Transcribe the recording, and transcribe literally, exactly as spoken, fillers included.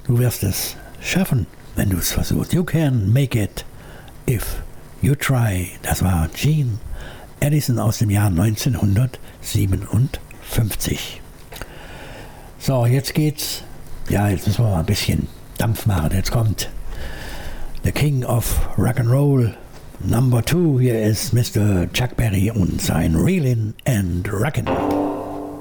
Du wirst es schaffen, wenn du es versuchst. You can make it if you try. Das war Gene Addison aus dem Jahr neunzehnhundertsiebenundfünfzig. So, jetzt geht's. Ja, jetzt müssen wir mal ein bisschen Dampf machen. Jetzt kommt The King of Rock'n'Roll Number Two. Hier ist Mister Chuck Berry und sein Reelin' and Rockin'.